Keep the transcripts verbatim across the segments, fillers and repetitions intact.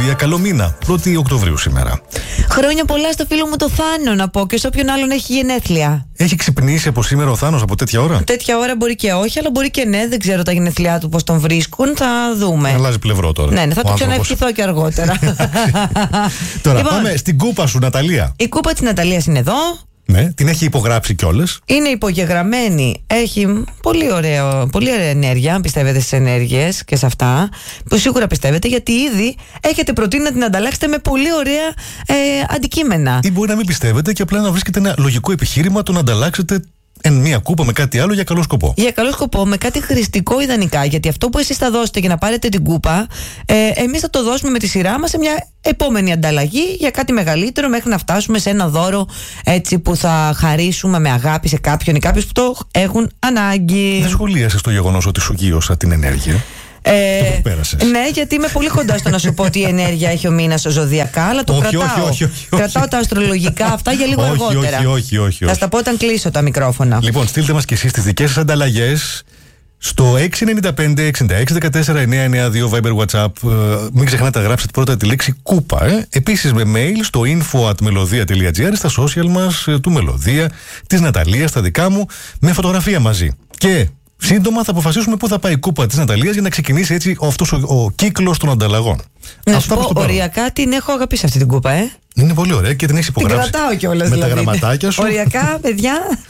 μελωδία. Καλό μήνα. πρώτη Οκτωβρίου σήμερα. Χρόνια πολλά στο φίλο μου το Θάνο να πω και σε όποιον άλλον έχει γενέθλια. Έχει ξυπνήσει από σήμερα ο Θάνος από τέτοια ώρα? Τέτοια ώρα μπορεί και όχι, αλλά μπορεί και ναι. Δεν ξέρω τα γενέθλιά του πώς τον βρίσκουν. Θα δούμε. Αλλάζει πλευρό τώρα. Ναι, ναι, θα το ξαναευχηθώ και αργότερα. Τώρα λοιπόν, πάμε στην κούπα σου, Ναταλία. Η κούπα της Ναταλίας είναι εδώ. Ναι, την έχει υπογράψει κιόλας. Είναι υπογεγραμμένη. Έχει πολύ, ωραίο, πολύ ωραία ενέργεια. Αν πιστεύετε στις ενέργειες και σε αυτά, που σίγουρα πιστεύετε, γιατί ήδη έχετε προτείνει να την ανταλλάξετε με πολύ ωραία ε, αντικείμενα. Ή μπορεί να μην πιστεύετε και απλά να βρίσκετε ένα λογικό επιχείρημα το να ανταλλάξετε εν μία κούπα με κάτι άλλο για καλό σκοπό. Για καλό σκοπό, με κάτι χρηστικό ιδανικά. Γιατί αυτό που εσείς θα δώσετε για να πάρετε την κούπα, ε, εμείς θα το δώσουμε με τη σειρά μας σε μια επόμενη ανταλλαγή για κάτι μεγαλύτερο, μέχρι να φτάσουμε σε ένα δώρο έτσι που θα χαρίσουμε με αγάπη σε κάποιον ή κάποιους που το έχουν ανάγκη. Δεν σχολίασες το γεγονός ότι σου γύρωσα την ενέργεια? Ε, ναι, γιατί είμαι πολύ κοντά στο να σου πω ότι η ενέργεια έχει ο μήνας ζωδιακά, αλλά το όχι, κρατάω. Όχι, όχι, όχι, κρατάω τα αστρολογικά αυτά για λίγο όχι, αργότερα. Όχι, όχι, όχι, όχι. Θα στα πω όταν κλείσω τα μικρόφωνα. Λοιπόν, στείλτε μας και εσείς τις δικές σας ανταλλαγές στο έξι εννιά πέντε εξήντα έξι δεκατέσσερα εννιά εννιά δύο Viber WhatsApp. Ε, μην ξεχνάτε να γράψετε πρώτα τη λέξη κούπα. Ε. Επίσης με mail στο info at melodia dot gr, στα social μας ε, του Μελωδία, της Ναταλίας, τα δικά μου, με φωτογραφία μαζί. Και σύντομα θα αποφασίσουμε πού θα πάει η κούπα της Ναταλίας για να ξεκινήσει έτσι αυτός ο, ο κύκλος των ανταλλαγών. Να σου πω, οριακά την έχω αγαπήσει αυτή την κούπα, ε. Είναι πολύ ωραία και την έχεις υπογράψει. Την κρατάω κιόλας, με δηλαδή. Τα γραμματάκια σου. Οριακά, παιδιά.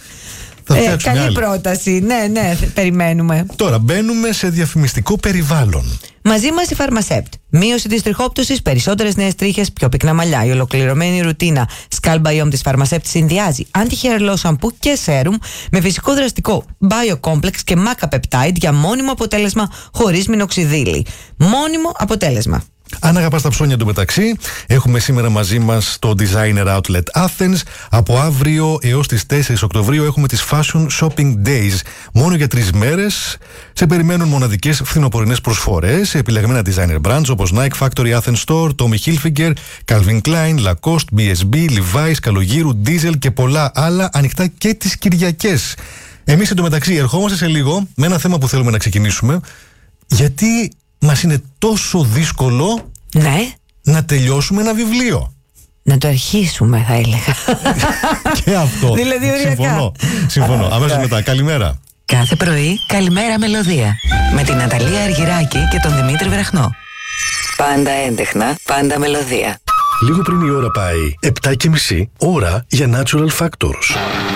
Ε, καλή άλλη. πρόταση. Ναι, ναι, περιμένουμε. Τώρα μπαίνουμε σε διαφημιστικό περιβάλλον. Μαζί μας η Φαρμασέπτ. Μείωση της τριχόπτωσης, περισσότερες νέες τρίχες, πιο πυκνά μαλλιά. Η ολοκληρωμένη ρουτίνα Skull Biome της Φαρμασέπτ συνδυάζει anti-hair loss shampoo και serum με φυσικό δραστικό Biocomplex και Maca Peptide για μόνιμο αποτέλεσμα χωρίς μινοξιδίλη. Μόνιμο αποτέλεσμα. Αν αγαπάς τα ψώνια του μεταξύ, έχουμε σήμερα μαζί μας το Designer Outlet Athens. Από αύριο έως τις τέσσερις Οκτωβρίου έχουμε τις Fashion Shopping Days. Μόνο για τρεις μέρες σε περιμένουν μοναδικές φθινοπορεινές προσφορές σε επιλεγμένα designer brands όπως Nike Factory Athens Store, Tommy Hilfiger, Calvin Klein, Lacoste, μπι ες μπι, Levi's, Καλογύρου, Diesel και πολλά άλλα, ανοιχτά και τις Κυριακές. Εμείς εντωμεταξύ ερχόμαστε σε λίγο με ένα θέμα που θέλουμε να ξεκινήσουμε, γιατί μας είναι τόσο δύσκολο ναι. να τελειώσουμε ένα βιβλίο. Να το αρχίσουμε, θα έλεγα. Και αυτό. Δηλαδή, οριακά. Συμφωνώ. Συμφωνώ. Αμέσως μετά. Καλημέρα. Κάθε πρωί, καλημέρα Μελωδία. Με την Ναταλία Αργυράκη και τον Δημήτρη Βραχνό. Πάντα έντεχνα, πάντα Μελωδία. Λίγο πριν η ώρα πάει επτά και μισή, ώρα για Natural Factors.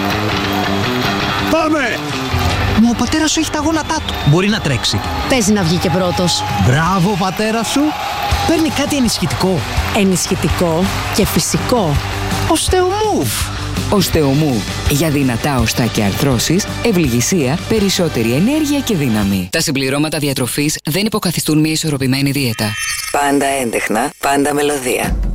Πάμε! Μα ο πατέρας σου έχει τα γόνατά του. Μπορεί να τρέξει. Παίζει να βγει και πρώτος. Μπράβο, πατέρα σου. Παίρνει κάτι ενισχυτικό. Ενισχυτικό και φυσικό. Οστεομούβ. Οστεομούβ. Για δυνατά οστά και αρθρώσεις, ευληγησία, περισσότερη ενέργεια και δύναμη. Τα συμπληρώματα διατροφής δεν υποκαθιστούν μια ισορροπημένη δίαιτα. Πάντα έντεχνα, πάντα Μελωδία.